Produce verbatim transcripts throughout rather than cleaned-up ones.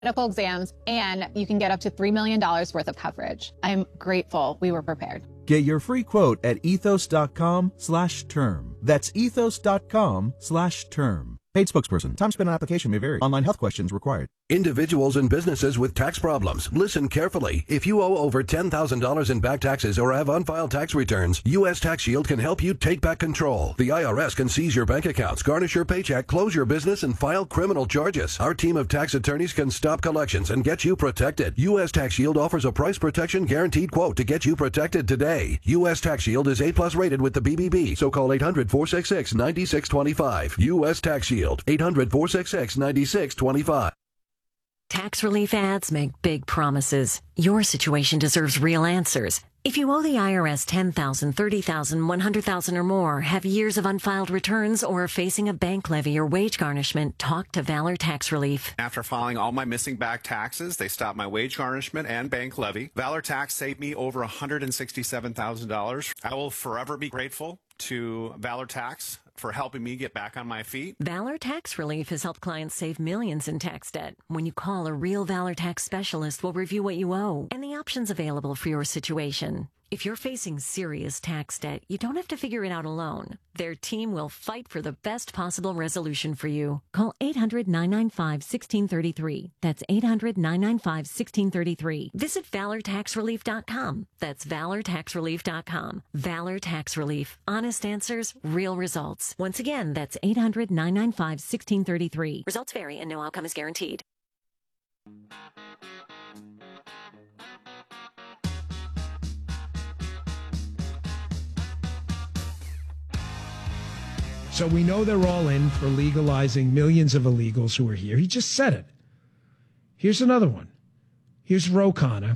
medical exams, and you can get up to three million dollars worth of coverage. I'm grateful we were prepared. Get your free quote at ethos.com slash term. That's ethos.com slash term. Paid spokesperson. Time spent on application may vary. Online health questions required. Individuals and businesses with tax problems, listen carefully. If you owe over ten thousand dollars in back taxes or have unfiled tax returns, U S Tax Shield can help you take back control. The I R S can seize your bank accounts, garnish your paycheck, close your business, and file criminal charges. Our team of tax attorneys can stop collections and get you protected. U S Tax Shield offers a price protection guaranteed quote to get you protected today. U S Tax Shield is A plus rated with the B B B, so call eight hundred, four six six, nine six two five. U S Tax Shield, eight hundred, four six six, nine six two five. Tax relief ads make big promises. Your situation deserves real answers. If you owe the I R S ten thousand dollars, thirty thousand dollars, one hundred thousand dollars or more, have years of unfiled returns, or are facing a bank levy or wage garnishment, talk to Valor Tax Relief. After filing all my missing back taxes, they stopped my wage garnishment and bank levy. Valor Tax saved me over one hundred sixty-seven thousand dollars. I will forever be grateful to Valor Tax for helping me get back on my feet. Valor Tax Relief has helped clients save millions in tax debt. When you call, a real Valor Tax specialist will review what you owe and the options available for your situation. If you're facing serious tax debt, you don't have to figure it out alone. Their team will fight for the best possible resolution for you. Call eight hundred, nine nine five, one six three three. That's eight hundred, nine nine five, one six three three. Visit valor tax relief dot com. That's valor tax relief dot com. Valor Tax Relief. Honest answers, real results. Once again, that's eight hundred, nine nine five, one six three three. Results vary and no outcome is guaranteed. So we know they're all in for legalizing millions of illegals who are here. He just said it. Here's another one. Here's Ro Khanna.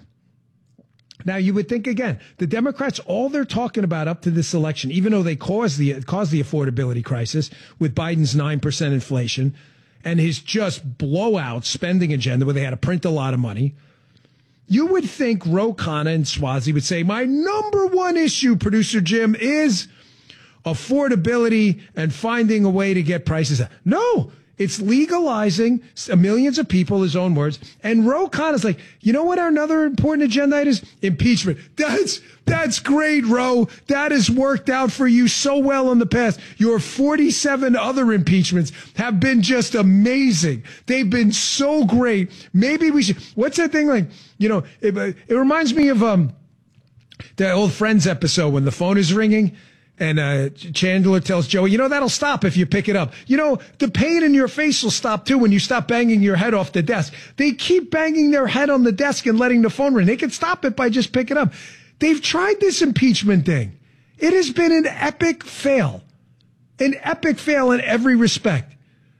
Now, you would think, again, the Democrats, all they're talking about up to this election, even though they caused the, caused the affordability crisis with Biden's nine percent inflation and his just blowout spending agenda where they had to print a lot of money, you would think Ro Khanna and Swazi would say, my number one issue, Producer Jim, is affordability and finding a way to get prices up. No, it's legalizing millions of people, his own words. And Ro Khanna's like, you know what our another important agenda item is? Impeachment. That's, that's great, Ro. That has worked out for you so well in the past. Your forty-seven other impeachments have been just amazing. They've been so great. Maybe we should, what's that thing like, you know, it, it reminds me of um the old Friends episode when the phone is ringing. And uh, Chandler tells Joey, you know, that'll stop if you pick it up. You know, the pain in your face will stop, too, when you stop banging your head off the desk. They keep banging their head on the desk and letting the phone ring. They can stop it by just picking it up. They've tried this impeachment thing. It has been an epic fail. An epic fail in every respect.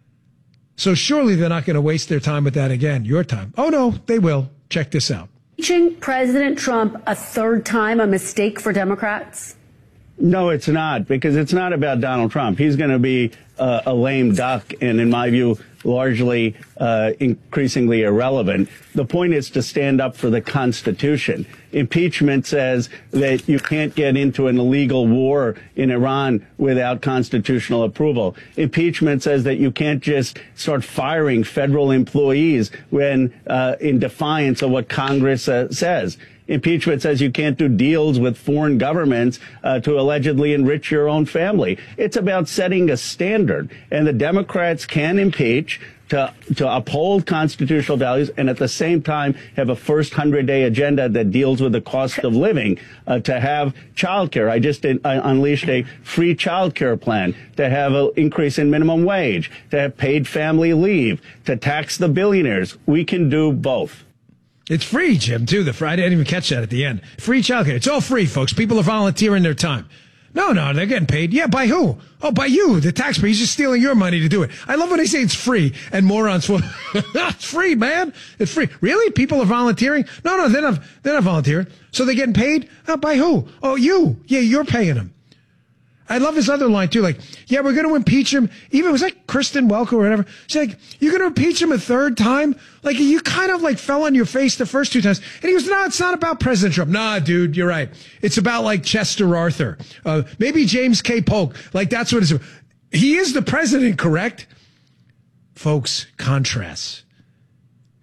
So surely they're not going to waste their time with that again. Your time. Oh, no, they will. Check this out. Impeaching President Trump a third time a mistake for Democrats? No, it's not, because it's not about Donald Trump. He's going to be uh, a lame duck and, in my view, largely uh, increasingly irrelevant. The point is to stand up for the Constitution. Impeachment says that you can't get into an illegal war in Iran without constitutional approval. Impeachment says that you can't just start firing federal employees when uh, in defiance of what Congress uh, says. Impeachment says you can't do deals with foreign governments uh, to allegedly enrich your own family. It's about setting a standard, and the Democrats can impeach to to uphold constitutional values and at the same time have a first hundred-day agenda that deals with the cost of living, uh, to have child care. I just did, I unleashed a free child care plan, to have an increase in minimum wage, to have paid family leave, to tax the billionaires. We can do both. It's free, Jim, too. The Friday, I didn't even catch that at the end. Free childcare. It's all free, folks. People are volunteering their time. No, no, they're getting paid. Yeah, by who? Oh, by you, the taxpayer. He's just stealing your money to do it. I love when they say it's free and morons will. It's free, man. It's free. Really? People are volunteering? No, no, they're not, they're not volunteering. So they're getting paid? Oh, by who? Oh, you. Yeah, you're paying them. I love his other line, too. Like, yeah, we're going to impeach him. Even, was that Kristen Welker or whatever? She's like, you're going to impeach him a third time? Like, you kind of, like, fell on your face the first two times. And he goes, no, it's not about President Trump. Nah, dude, you're right. It's about, like, Chester Arthur. Uh, maybe James K. Polk. Like, that's what it's about. He is the president, correct? Folks, contrast.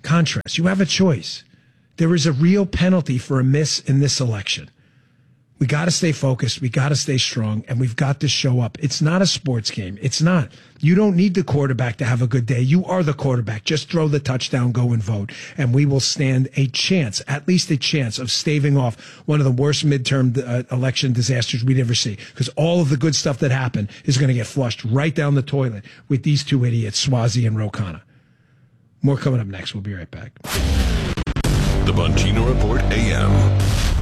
contrast. You have a choice. There is a real penalty for a miss in this election. We got to stay focused. We got to stay strong, and we've got to show up. It's not a sports game. It's not. You don't need the quarterback to have a good day. You are the quarterback. Just throw the touchdown, go and vote, and we will stand a chance, at least a chance, of staving off one of the worst midterm uh, election disasters we'd ever see, because all of the good stuff that happened is going to get flushed right down the toilet with these two idiots, Suozzi and Ro Khanna. More coming up next. We'll be right back. The Bongino Report A M.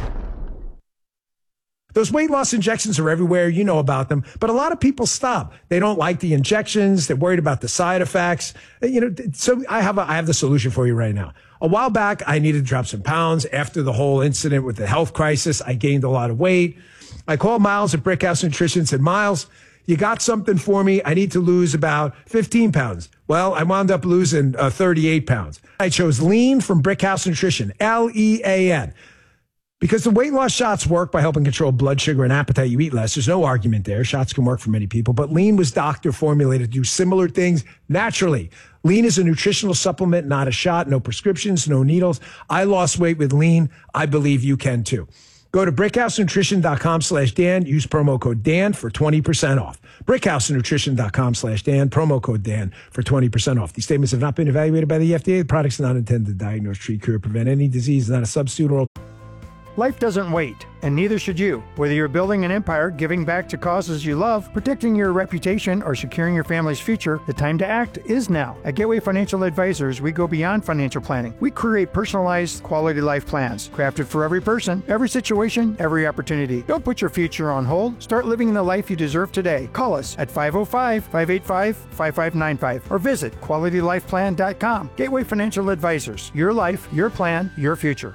Those weight loss injections are everywhere. You know about them. But a lot of people stop. They don't like the injections. They're worried about the side effects. You know, so I have a, I have the solution for you right now. A while back, I needed to drop some pounds. After the whole incident with the health crisis, I gained a lot of weight. I called Miles at Brickhouse Nutrition and said, Miles, you got something for me? I need to lose about fifteen pounds. Well, I wound up losing uh, thirty-eight pounds. I chose Lean from Brickhouse Nutrition, L E A N. Because the weight loss shots work by helping control blood sugar and appetite, you eat less. There's no argument there. Shots can work for many people. But Lean was doctor formulated to do similar things naturally. Lean is a nutritional supplement, not a shot. No prescriptions, no needles. I lost weight with Lean. I believe you can too. Go to brickhousenutrition.com slash Dan. Use promo code Dan for twenty percent off. brickhousenutrition.com slash Dan. Promo code Dan for twenty percent off. These statements have not been evaluated by the F D A. The products are not intended to diagnose, treat, cure, prevent any disease. Not a substitute or Life doesn't wait, and neither should you. Whether you're building an empire, giving back to causes you love, protecting your reputation, or securing your family's future, the time to act is now. At Gateway Financial Advisors, we go beyond financial planning. We create personalized, quality life plans, crafted for every person, every situation, every opportunity. Don't put your future on hold. Start living the life you deserve today. Call us at five oh five, five eight five, five five nine five or visit quality life plan dot com. Gateway Financial Advisors. Your life, your plan, your future.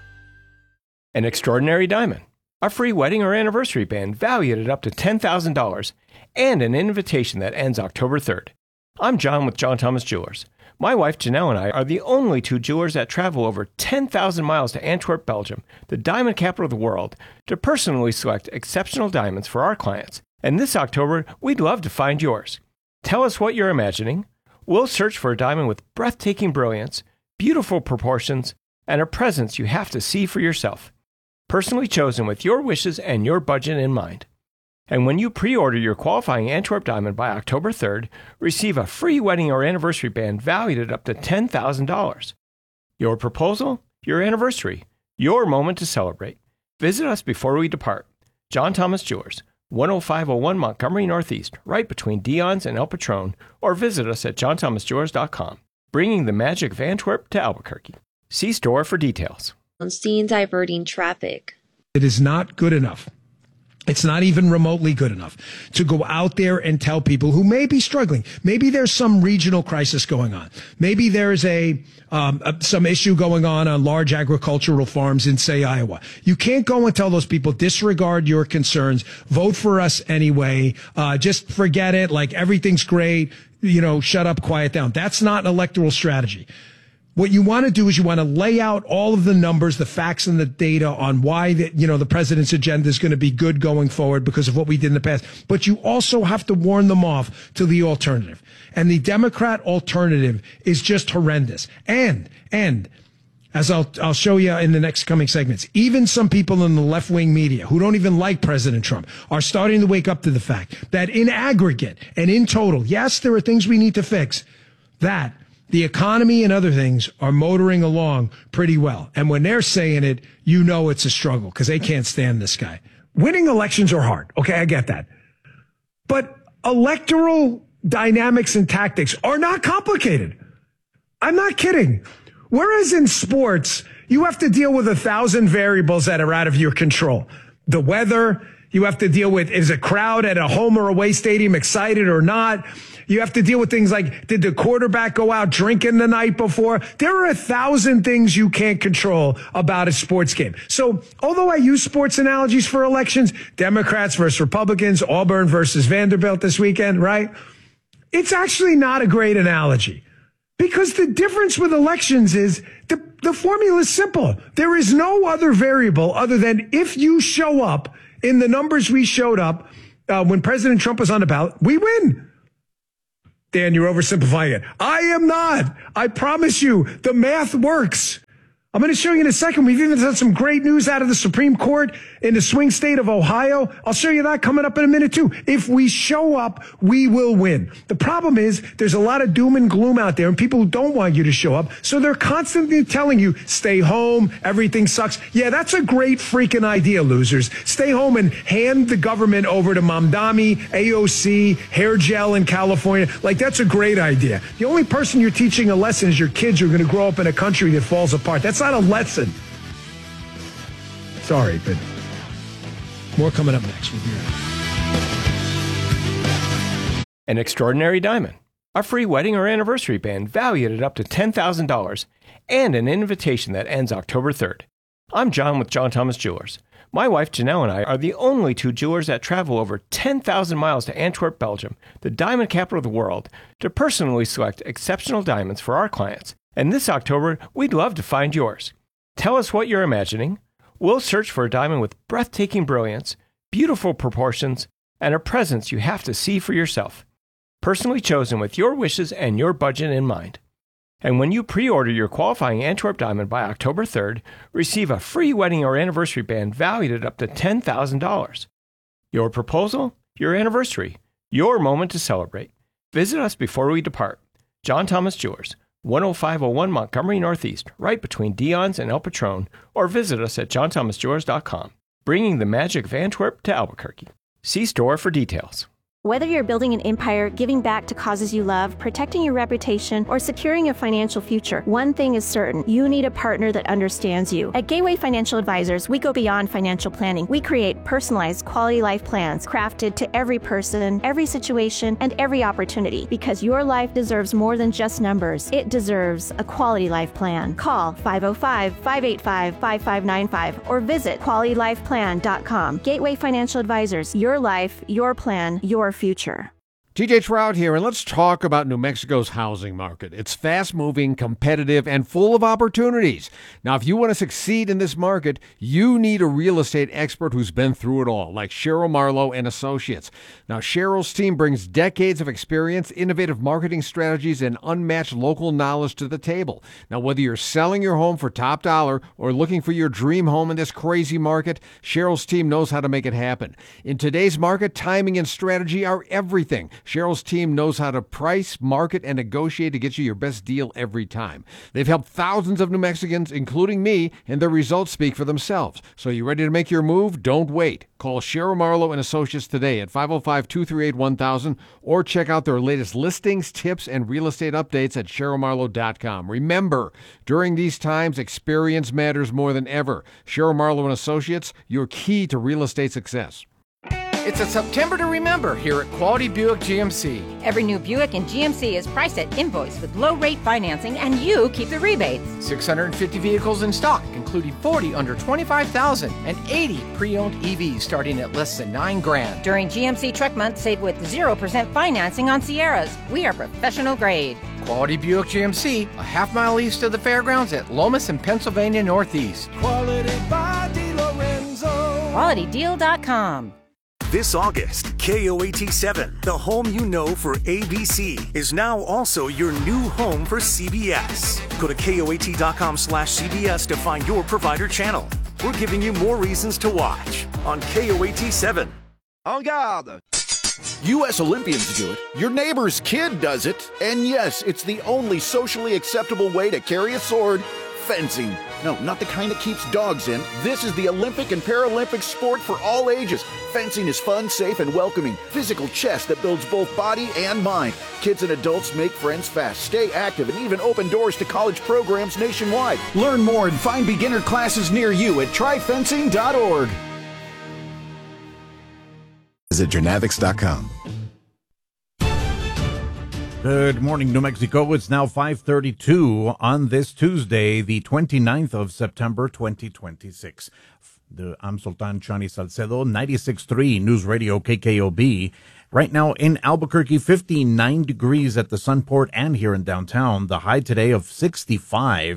An extraordinary diamond, a free wedding or anniversary band valued at up to ten thousand dollars, and an invitation that ends October third. I'm John with John Thomas Jewelers. My wife Janelle and I are the only two jewelers that travel over ten thousand miles to Antwerp, Belgium, the diamond capital of the world, to personally select exceptional diamonds for our clients. And this October, we'd love to find yours. Tell us what you're imagining. We'll search for a diamond with breathtaking brilliance, beautiful proportions, and a presence you have to see for yourself. Personally chosen with your wishes and your budget in mind. And when you pre-order your qualifying Antwerp diamond by October third, receive a free wedding or anniversary band valued at up to ten thousand dollars. Your proposal, your anniversary, your moment to celebrate. Visit us before we depart. John Thomas Jewelers, one oh five oh one Montgomery Northeast, right between Dion's and El Patron, or visit us at john thomas jewelers dot com, bringing the magic of Antwerp to Albuquerque. See store for details. On scene diverting traffic. It is not good enough. It's not even remotely good enough to go out there and tell people who may be struggling. Maybe there's some regional crisis going on. Maybe there's a, um, a some issue going on on large agricultural farms in, say, Iowa. You can't go and tell those people, disregard your concerns, vote for us anyway, uh, just forget it, like everything's great, you know, shut up, quiet down. That's not an electoral strategy. What you want to do is you want to lay out all of the numbers, the facts, and the data on why the, you know, the president's agenda is going to be good going forward because of what we did in the past. But you also have to warn them off to the alternative. And the Democrat alternative is just horrendous. And, and, as I'll, I'll show you in the next coming segments, even some people in the left-wing media who don't even like President Trump are starting to wake up to the fact that in aggregate and in total, yes, there are things we need to fix, that the economy and other things are motoring along pretty well. And when they're saying it, you know it's a struggle because they can't stand this guy. Winning elections are hard. Okay, I get that. But electoral dynamics and tactics are not complicated. I'm not kidding. Whereas in sports, you have to deal with a thousand variables that are out of your control. The weather, you have to deal with, is a crowd at a home or away stadium excited or not? You have to deal with things like, did the quarterback go out drinking the night before? There are a thousand things you can't control about a sports game. So although I use sports analogies for elections, Democrats versus Republicans, Auburn versus Vanderbilt this weekend, right? It's actually not a great analogy because the difference with elections is the, the formula is simple. There is no other variable other than if you show up in the numbers we showed up uh, when President Trump was on the ballot, we win. Dan, you're oversimplifying it. I am not. I promise you, the math works. I'm going to show you in a second. We've even had some great news out of the Supreme Court in the swing state of Ohio. I'll show you that coming up in a minute, too. If we show up, we will win. The problem is there's a lot of doom and gloom out there and people who don't want you to show up. So they're constantly telling you, stay home, everything sucks. Yeah, that's a great freaking idea, losers. Stay home and hand the government over to Mamdani, A O C, hair gel in California. Like, that's a great idea. The only person you're teaching a lesson is your kids who are going to grow up in a country that falls apart. That's not a lesson. Sorry, but more coming up next. We'll be right back. An extraordinary diamond, a free wedding or anniversary band valued at up to ten thousand dollars, and an invitation that ends October third. I'm John with John Thomas Jewelers. My wife Janelle and I are the only two jewelers that travel over ten thousand miles to Antwerp, Belgium, the diamond capital of the world, to personally select exceptional diamonds for our clients. And this October, we'd love to find yours. Tell us what you're imagining. We'll search for a diamond with breathtaking brilliance, beautiful proportions, and a presence you have to see for yourself. Personally chosen with your wishes and your budget in mind. And when you pre-order your qualifying Antwerp diamond by October third, receive a free wedding or anniversary band valued at up to ten thousand dollars. Your proposal, your anniversary, your moment to celebrate. Visit us before we depart. John Thomas Jewelers, one oh five oh one Montgomery Northeast, right between Dion's and El Patron, or visit us at john thomas jewelers dot com, bringing the magic of Antwerp to Albuquerque. See store for details. Whether you're building an empire, giving back to causes you love, protecting your reputation, or securing a financial future, one thing is certain: you need a partner that understands you. At Gateway Financial Advisors, we go beyond financial planning. We create personalized quality life plans crafted to every person, every situation, and every opportunity, because your life deserves more than just numbers. It deserves a quality life plan. Call five oh five, five eight five, five five nine five or visit quality life plan dot com. Gateway Financial Advisors, your life, your plan, your future. T J Trout here, and let's talk about New Mexico's housing market. It's fast-moving, competitive, and full of opportunities. Now, if you want to succeed in this market, you need a real estate expert who's been through it all, like Cheryl Marlowe and Associates. Now, Cheryl's team brings decades of experience, innovative marketing strategies, and unmatched local knowledge to the table. Now, whether you're selling your home for top dollar or looking for your dream home in this crazy market, Cheryl's team knows how to make it happen. In today's market, timing and strategy are everything. Cheryl's team knows how to price, market, and negotiate to get you your best deal every time. They've helped thousands of New Mexicans, including me, and their results speak for themselves. So you ready to make your move? Don't wait. Call Cheryl Marlowe and Associates today at five oh five, two three eight, one thousand or check out their latest listings, tips, and real estate updates at cheryl marlowe dot com. Remember, during these times, experience matters more than ever. Cheryl Marlowe and Associates, your key to real estate success. It's a September to remember here at Quality Buick G M C. Every new Buick in G M C is priced at invoice with low-rate financing, and you keep the rebates. six hundred fifty vehicles in stock, including forty under twenty-five thousand and eighty pre-owned E Vs starting at less than nine grand. During G M C Truck Month, save with zero percent financing on Sierras. We are professional grade. Quality Buick G M C, a half mile east of the fairgrounds at Lomas and Pennsylvania Northeast. Quality by DiLorenzo. quality deal dot com. This August, K O A T seven, the home you know for A B C, is now also your new home for C B S. Go to K O A T dot com slash C B S to find your provider channel. We're giving you more reasons to watch on K O A T seven. En garde! U S Olympians do it, your neighbor's kid does it, and yes, it's the only socially acceptable way to carry a sword: fencing. No, not the kind that keeps dogs in. This is the Olympic and Paralympic sport for all ages. Fencing is fun, safe, and welcoming. Physical chess that builds both body and mind. Kids and adults make friends fast, stay active, and even open doors to college programs nationwide. Learn more and find beginner classes near you at try fencing dot org. Visit Jernavix dot com. Good morning, New Mexico. It's now five thirty-two on this Tuesday, the twenty-ninth of September, twenty twenty-six. The, I'm Sultan Chani Salcedo, ninety-six point three News Radio K K O B. Right now in Albuquerque, fifty-nine degrees at the Sunport and here in downtown. The high today of sixty-five.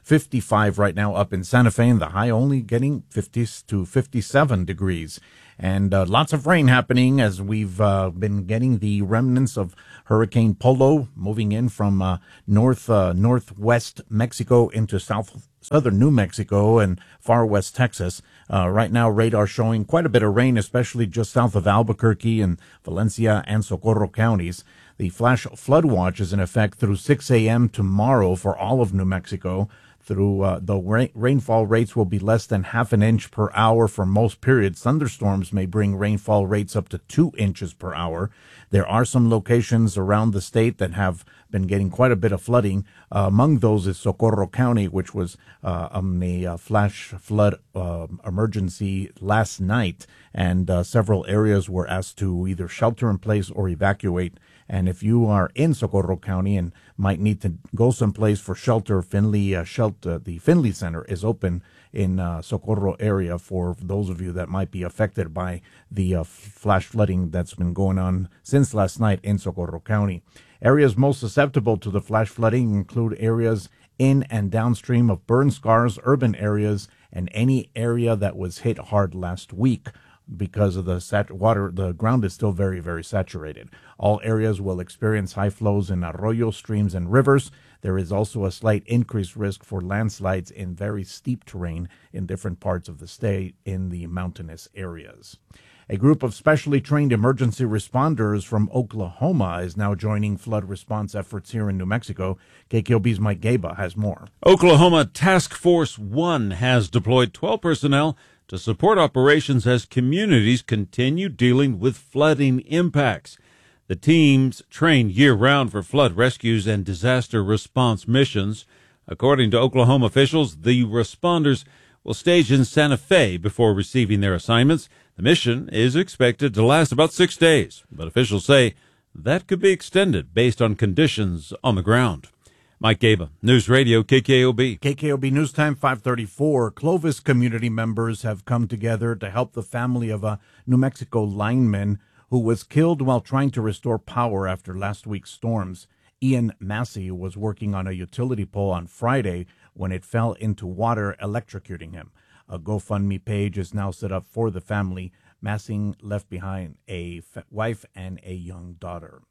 fifty-five right now up in Santa Fe, and the high only getting fifty to fifty-seven degrees. And uh, lots of rain happening as we've uh, been getting the remnants of Hurricane Polo moving in from uh, north uh, northwest Mexico into south southern New Mexico and far west Texas. Uh, right now, radar showing quite a bit of rain, especially just south of Albuquerque and Valencia and Socorro counties. The flash flood watch is in effect through six a.m. tomorrow for all of New Mexico. Through uh, the ra- rainfall rates will be less than half an inch per hour for most periods. Thunderstorms may bring rainfall rates up to two inches per hour. There are some locations around the state that have been getting quite a bit of flooding. Uh, among those is Socorro County, which was uh, um, a uh, flash flood uh, emergency last night, and uh, several areas were asked to either shelter in place or evacuate. And if you are in Socorro County and might need to go someplace for shelter, Finley uh, shelter, the Finley Center is open in uh, Socorro area for those of you that might be affected by the uh, flash flooding that's been going on since last night in Socorro County. Areas most susceptible to the flash flooding include areas in and downstream of burn scars, urban areas, and any area that was hit hard last week. Because of the sat- water, the ground is still very, very saturated. All areas will experience high flows in arroyos, streams, and rivers. There is also a slight increased risk for landslides in very steep terrain in different parts of the state in the mountainous areas. A group of specially trained emergency responders from Oklahoma is now joining flood response efforts here in New Mexico. K K O B's Mike Gaba has more. Oklahoma Task Force One has deployed twelve personnel to support operations as communities continue dealing with flooding impacts. The teams train year-round for flood rescues and disaster response missions. According to Oklahoma officials, the responders will stage in Santa Fe before receiving their assignments. The mission is expected to last about six days, but officials say that could be extended based on conditions on the ground. Mike Gaba, News Radio, K K O B. K K O B News Time, five thirty-four. Clovis community members have come together to help the family of a New Mexico lineman who was killed while trying to restore power after last week's storms. Ian Massey was working on a utility pole on Friday when it fell into water, electrocuting him. A GoFundMe page is now set up for the family. Massey left behind a f- wife and a young daughter.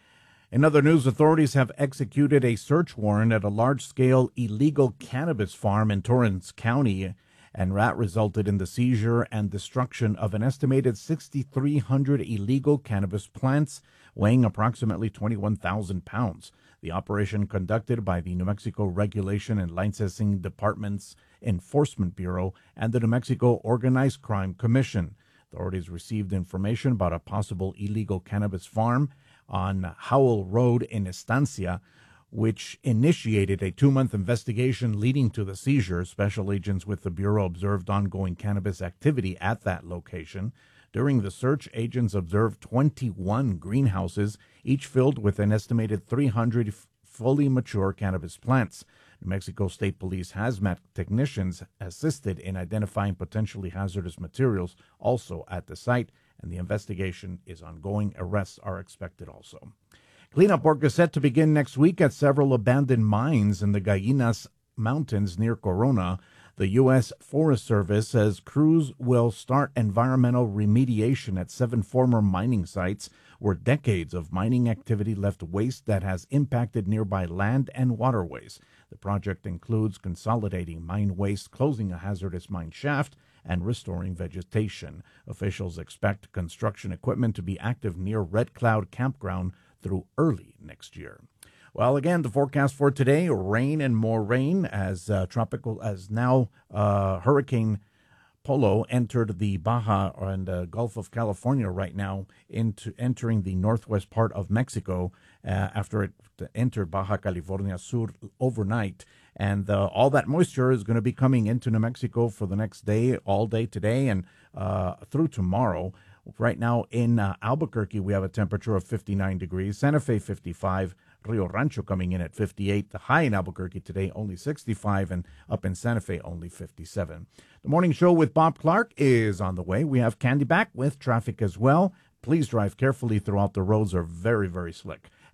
In other news, authorities have executed a search warrant at a large-scale illegal cannabis farm in Torrance County, and that resulted in the seizure and destruction of an estimated six thousand three hundred illegal cannabis plants weighing approximately twenty-one thousand pounds. The operation, conducted by the New Mexico Regulation and Licensing Department's Enforcement Bureau and the New Mexico Organized Crime Commission. Authorities received information about a possible illegal cannabis farm on Howell Road in Estancia, which initiated a two-month investigation leading to the seizure. Special agents with the Bureau observed ongoing cannabis activity at that location. During the search, agents observed twenty-one greenhouses, each filled with an estimated three hundred fully mature cannabis plants. New Mexico State Police hazmat technicians assisted in identifying potentially hazardous materials also at the site, and the investigation is ongoing. Arrests are expected also. Cleanup work is set to begin next week at several abandoned mines in the Gallinas Mountains near Corona. The U S Forest Service says crews will start environmental remediation at seven former mining sites where decades of mining activity left waste that has impacted nearby land and waterways. The project includes consolidating mine waste, closing a hazardous mine shaft, and restoring vegetation. Officials expect construction equipment to be active near Red Cloud Campground through early next year. Well, again, the forecast for today, rain and more rain as uh, tropical, as now uh, Hurricane Polo entered the Baja and uh, Gulf of California right now, into entering the northwest part of Mexico uh, after it entered Baja California Sur overnight. And uh, all that moisture is going to be coming into New Mexico for the next day, all day today and uh, through tomorrow. Right now in uh, Albuquerque, we have a temperature of fifty-nine degrees, Santa Fe fifty-five, Rio Rancho coming in at fifty-eight. The high in Albuquerque today only sixty-five, and up in Santa Fe only fifty-seven. The morning show with Bob Clark is on the way. We have Candy back with traffic as well. Please drive carefully throughout. The roads are very, very slick.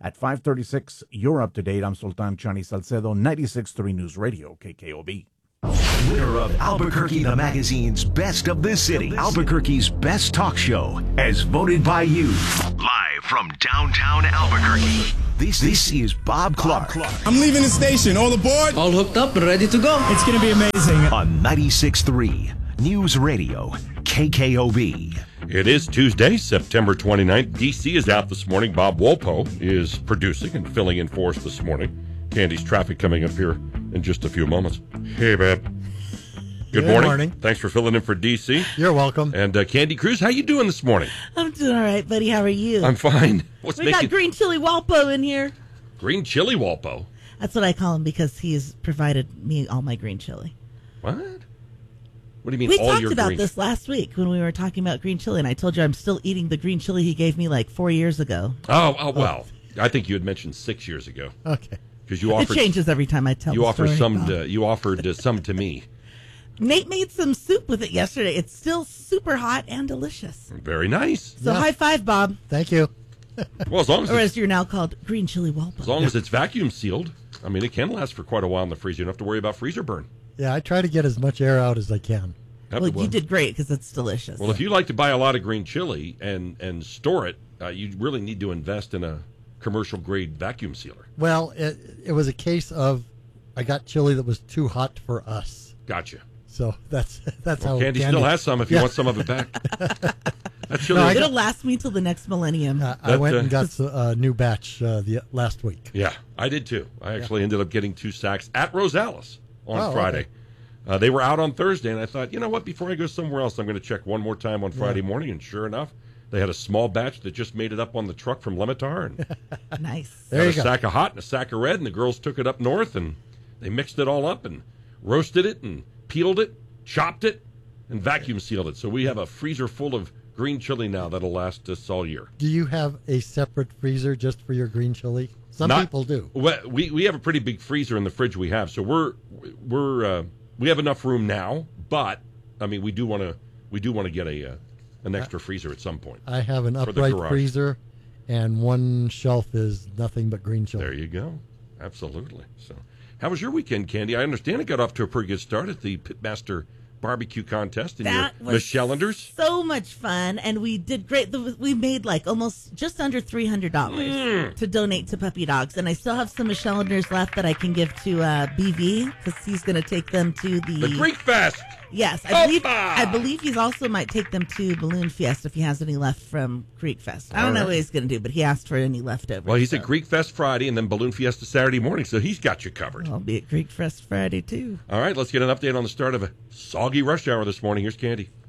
At five thirty-six, you're up to date. I'm Sultan Chani Salcedo, ninety-six point three News Radio, K K O B. Winner of Albuquerque the Magazine's Best of the City, Albuquerque's Best Talk Show, as voted by you. Live from downtown Albuquerque, this, this is Bob Clark. I'm leaving the station. All aboard? All hooked up and ready to go. It's going to be amazing. On ninety-six point three News Radio, K K O B. It is Tuesday, September twenty-ninth. D C is out this morning. Bob Wolpo is producing and filling in for us this morning. Candy's traffic coming up here in just a few moments. Hey, Bob. Good, Good morning. morning. Thanks for filling in for D C. You're welcome. And uh, Candy Cruz, how you doing this morning? I'm doing all right, buddy. How are you? I'm fine. What's we making... got green chili Walpo in here. Green chili Walpo? That's what I call him because he's provided me all my green chili. What? What do you mean we all talked your about green... this last week when we were talking about green chili, and I told you I'm still eating the green chili he gave me like four years ago. Oh, oh well. I think you had mentioned six years ago. Okay. Because you offered... It changes every time I tell you the offer story. some. To, you offered uh, some to me. Nate made some soup with it yesterday. It's still super hot and delicious. Very nice. So yeah. High five, Bob. Thank you. Well, as long as or as you're now called, green chili Walpo. As long as it's vacuum sealed, I mean, it can last for quite a while in the freezer. You don't have to worry about freezer burn. Yeah, I try to get as much air out as I can. Well, you did great because it's delicious. Well, if you like to buy a lot of green chili and, and store it, uh, you really need to invest in a commercial grade vacuum sealer. Well, it, it was a case of I got chili that was too hot for us. Gotcha. So that's that's well, how Candy, Candy still has some if yeah. you want some of it back. That's chili. No, it'll last me till the next millennium. Uh, I that, went and got a uh, new batch uh, the last week. Yeah, I did too. I actually yeah. ended up getting two sacks at Rosales on oh, Friday. Okay. Uh, they were out on Thursday, and I thought, you know what? Before I go somewhere else, I'm going to check one more time on Friday yeah. morning. And sure enough, they had a small batch that just made it up on the truck from Lemitar. And nice. There you a go. sack of hot and a sack of red, and the girls took it up north, and they mixed it all up and roasted it and peeled it, chopped it, and vacuum sealed it. So we have a freezer full of green chili now that'll last us all year. Do you have a separate freezer just for your green chili? Some Not, people do. We we have a pretty big freezer in the fridge we have, so we're we're uh, we have enough room now. But I mean, we do want to we do want to get a uh, an extra freezer at some point. I have an upright freezer, and one shelf is nothing but green chili. There you go. Absolutely. So, how was your weekend, Candy? I understand it got off to a pretty good start at the Pitmaster Barbecue Contest in that your Michelanders. So much fun, and we did great. We made like almost just under three hundred dollars mm. to donate to puppy dogs, and I still have some Michelanders left that I can give to uh, B V because he's going to take them to the the Greek Fest. Yes, I believe I believe he's also might take them to Balloon Fest if he has any left from Greek Fest. I don't All know right. what he's going to do, but he asked for any leftovers. Well, he's so. at Greek Fest Friday and then Balloon Fiesta Saturday morning, so he's got you covered. I'll be at Greek Fest Friday too. All right, let's get an update on the start of a soggy rush hour this morning. Here's Candy.